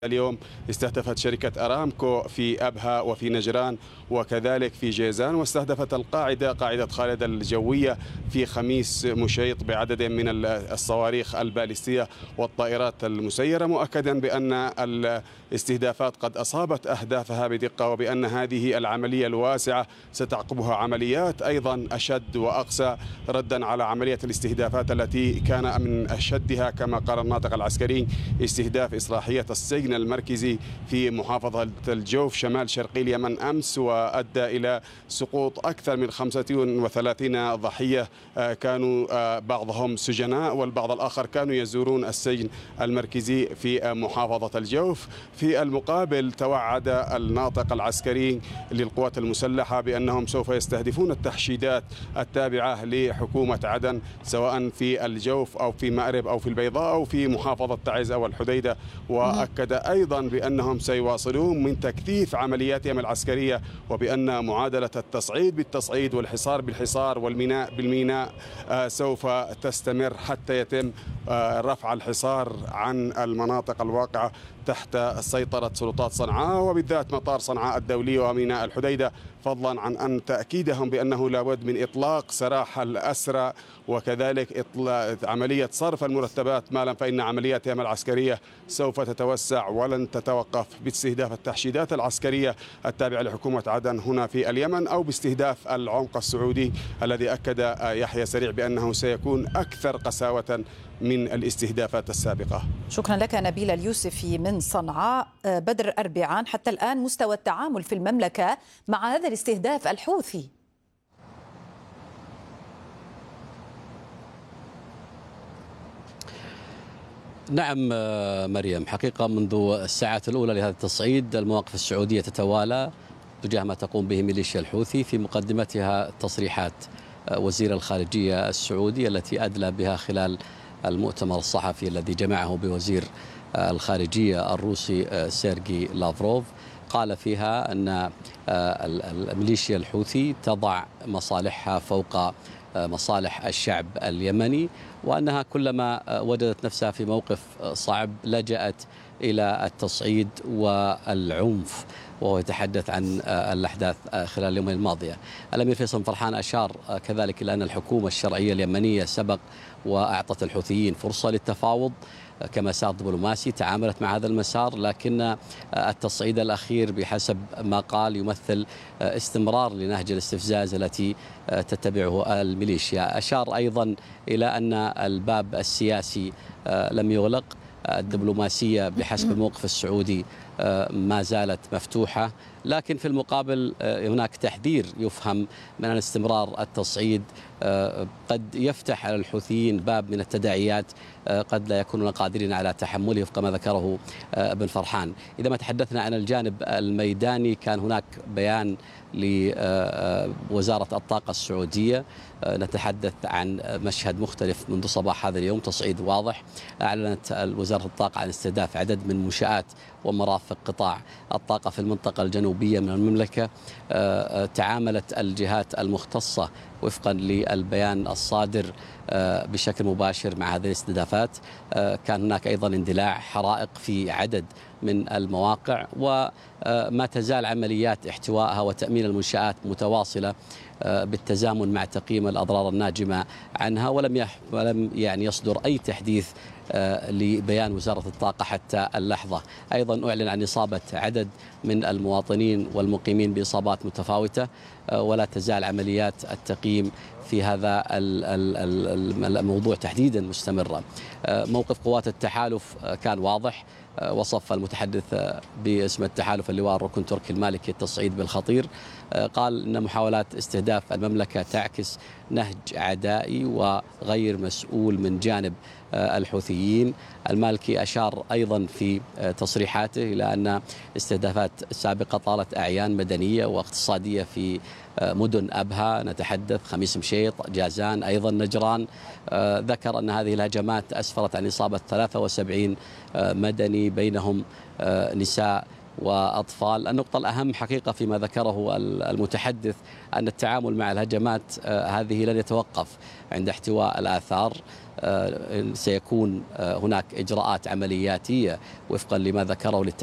اليوم استهدفت شركة أرامكو في أبها وفي نجران وكذلك في جيزان، واستهدفت قاعدة خالد الجوية في خميس مشيط بعدد من الصواريخ البالستية والطائرات المسيرة، مؤكدا بأن الاستهدافات قد أصابت أهدافها بدقة، وبأن هذه العملية الواسعة ستعقبها عمليات أيضا أشد وأقسى، ردا على عملية الاستهدافات التي كان من أشدها كما قال الناطق العسكري استهداف إصلاحية السجن المركزي في محافظة الجوف شمال شرقي اليمن أمس، وأدى إلى سقوط أكثر من 35 ضحية، كانوا بعضهم سجناء والبعض الآخر كانوا يزورون السجن المركزي في محافظة الجوف. في المقابل توعد الناطق العسكري للقوات المسلحة بأنهم سوف يستهدفون التحشيدات التابعة لحكومة عدن، سواء في الجوف أو في مأرب أو في البيضاء أو في محافظة تعز أو الحديدة، وأكد أيضا بأنهم سيواصلون من تكثيف عملياتهم العسكرية، وبأن معادلة التصعيد بالتصعيد والحصار بالحصار والميناء بالميناء سوف تستمر حتى يتم رفع الحصار عن المناطق الواقعة تحت سيطرة سلطات صنعاء، وبالذات مطار صنعاء الدولي وميناء الحديدة، فضلا عن أن تأكيدهم بأنه لابد من إطلاق سراح الأسرى وكذلك عملية صرف المرتبات، ما لم فإن عملياتهم العسكرية سوف تتوسع ولن تتوقف باستهداف التحشيدات العسكرية التابعة لحكومة عدن هنا في اليمن، أو باستهداف العمق السعودي الذي أكد يحيى سريع بأنه سيكون أكثر قساوة من الاستهدافات السابقة. شكرا لك نبيل اليوسفي من صنعاء. بدر أربعان، حتى الآن مستوى التعامل في المملكة مع هذا الاستهداف الحوثي؟ نعم مريم، حقيقة منذ الساعات الأولى لهذا التصعيد المواقف السعودية تتوالى تجاه ما تقوم به ميليشيا الحوثي، في مقدمتها تصريحات وزير الخارجية السعودي التي أدلى بها خلال المؤتمر الصحفي الذي جمعه بوزير الخارجية الروسي سيرجي لافروف. قال فيها أن الميليشيا الحوثي تضع مصالحها فوق مصالح الشعب اليمني، وأنها كلما وجدت نفسها في موقف صعب لجأت إلى التصعيد والعنف، وهو يتحدث عن الأحداث خلال اليومين الماضية. الأمير فيصل بن فرحان أشار كذلك إلى أن الحكومة الشرعية اليمنية سبق وأعطت الحوثيين فرصة للتفاوض كمسار دبلوماسي، تعاملت مع هذا المسار، لكن التصعيد الأخير بحسب ما قال يمثل استمرار لنهج الاستفزاز التي تتبعه الميليشيا. أشار أيضا إلى أن الباب السياسي لم يغلق، الدبلوماسية بحسب الموقف السعودي ما زالت مفتوحة، لكن في المقابل هناك تحذير يفهم من أن استمرار التصعيد قد يفتح على الحوثيين باب من التداعيات قد لا يكونون قادرين على تحمله، وفق ما ذكره ابن فرحان. إذا ما تحدثنا عن الجانب الميداني، كان هناك بيان لوزارة الطاقة السعودية، نتحدث عن مشهد مختلف منذ صباح هذا اليوم، تصعيد واضح. أعلنت وزارة الطاقة عن استهداف عدد من منشآت ومرافق قطاع الطاقة في المنطقة الجنوبية من المملكة. تعاملت الجهات المختصة وفقا للبيان الصادر بشكل مباشر مع هذه الاستهدافات. كان هناك أيضا اندلاع حرائق في عدد من المواقع، وما تزال عمليات احتوائها وتأمين المنشآت متواصلة بالتزامن مع تقييم الأضرار الناجمة عنها، ولم يصدر أي تحديث لبيان وزارة الطاقة حتى اللحظة. أيضا أعلن عن إصابة عدد من المواطنين والمقيمين بإصابات متفاوتة، ولا تزال عمليات التقييم في هذا الموضوع تحديدا مستمرة. موقف قوات التحالف كان واضح، وصف المتحدث باسم التحالف اللواء الركن تركي المالكي التصعيد بالخطير، قال إن محاولات استهداف المملكة تعكس نهج عدائي وغير مسؤول من جانب الحوثيين. المالكي أشار أيضا في تصريحاته إلى أن استهدافات سابقة طالت أعيان مدنية واقتصادية في مدن أبها، نتحدث خميس مشيط، جازان، أيضا نجران. ذكر أن هذه الهجمات أسفرت عن إصابة 73 مدني، بينهم نساء وأطفال. النقطة الأهم حقيقة فيما ذكره المتحدث أن التعامل مع الهجمات هذه لن يتوقف عند احتواء الآثار. سيكون هناك إجراءات عملياتية وفقا لما ذكره